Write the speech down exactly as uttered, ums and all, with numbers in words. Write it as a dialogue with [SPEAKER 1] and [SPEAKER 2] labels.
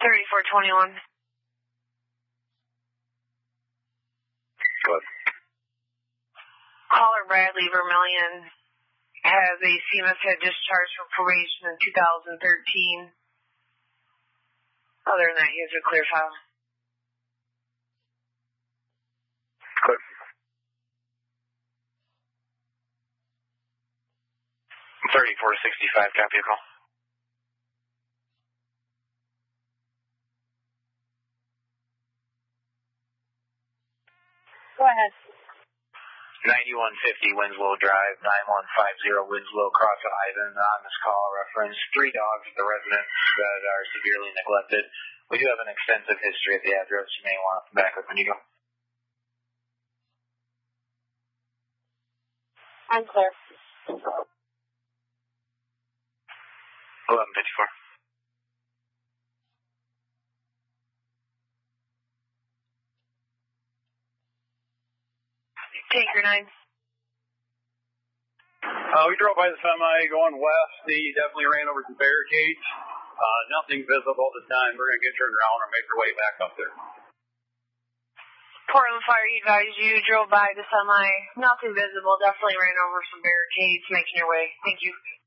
[SPEAKER 1] thirty-four twenty-one.
[SPEAKER 2] Good.
[SPEAKER 1] Caller Bradley Vermillion has a C M S head discharged from probation in two thousand thirteen. Other than that, he has a clear file.
[SPEAKER 2] Good. thirty-four sixty-five, copy a call.
[SPEAKER 1] Go ahead.
[SPEAKER 2] ninety-one fifty Winslow Drive, nine one five zero Winslow, cross of Ivan. On this call reference three dogs at the residence that are severely neglected. We do have an extensive history at the address. You may want to back up when you go.
[SPEAKER 1] I'm clear.
[SPEAKER 2] eleven fifty-four.
[SPEAKER 1] Tanker nine.
[SPEAKER 3] Uh, we drove by the semi going west. He definitely ran over some barricades. Uh, nothing visible at the time. We're going to get turned around and make our way back up there.
[SPEAKER 1] Portland Fire, he advised you, drove by the semi, nothing visible, definitely ran over some barricades, making your way. Thank you.